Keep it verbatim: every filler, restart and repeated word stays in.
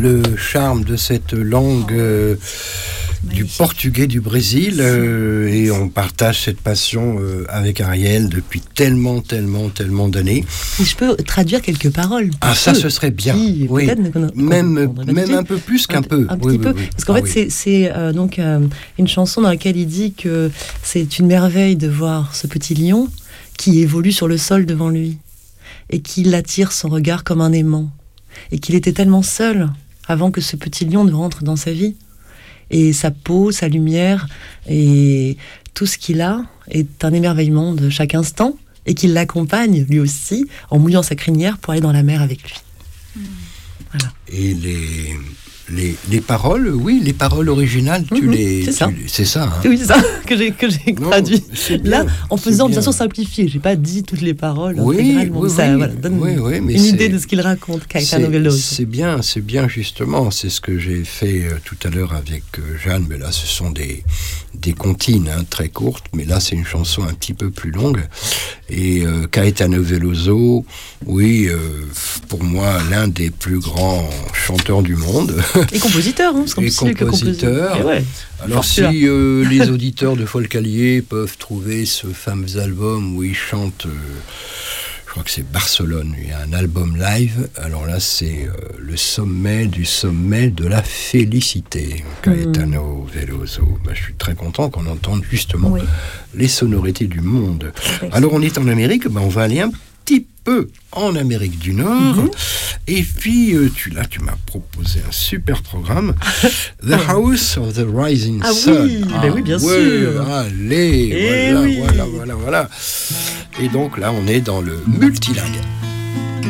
le charme de cette langue euh, du portugais du Brésil euh, et on partage cette passion euh, avec Ariel depuis tellement, tellement, tellement d'années. Et je peux traduire quelques paroles. Ah, ça, ce serait bien. Qui, oui. Qu'on, même qu'on même un peu plus qu'un un, peu. Un oui, petit oui, peu. oui. Parce qu'en ah, fait, oui. c'est, c'est euh, donc euh, une chanson dans laquelle il dit que c'est une merveille de voir ce petit lion qui évolue sur le sol devant lui et qu'il attire son regard comme un aimant. Et qu'il était tellement seul avant que ce petit lion ne rentre dans sa vie. Et sa peau, sa lumière, et tout ce qu'il a est un émerveillement de chaque instant, et qu'il l'accompagne, lui aussi, en mouillant sa crinière pour aller dans la mer avec lui. Mmh. Voilà. Et les... Les, les paroles, oui, les paroles originales, tu mmh, les... C'est ça. Tu, c'est ça. Hein. Oui, c'est ça que j'ai, que j'ai non, traduit. Bien, là, en faisant de façon simplifiée. Je n'ai pas dit toutes les paroles oui, intégralement. Oui, ça oui, voilà, donne oui, oui, mais une idée de ce qu'il raconte, Caetano Veloso. C'est bien, c'est bien justement. C'est ce que j'ai fait euh, tout à l'heure avec euh, Jeanne. Mais là, ce sont des, des comptines hein, très courtes. Mais là, c'est une chanson un petit peu plus longue. Et euh, Caetano Veloso, oui, euh, pour moi, l'un des plus grands chanteurs du monde. Et compositeur, hein, parce qu'on et compositeur. Que ouais, alors si euh, les auditeurs de Folk-Allier peuvent trouver ce fameux album où il chante, euh, je crois que c'est Barcelone, il y a un album live, alors là c'est euh, le sommet du sommet de la félicité, Caetano mmh. Veloso. Bah, je suis très content qu'on entende justement oui. les sonorités du monde. Oui. Alors on est en Amérique, bah, on va aller un petit peu en Amérique du Nord. Mm-hmm. Et puis, euh, tu, là, tu m'as proposé un super programme. The House of the Rising ah Sun. Oui, ah ben oui, bien ouais, sûr. Allez, Et voilà, oui. voilà, voilà, voilà. Et donc là, on est dans le multilingue.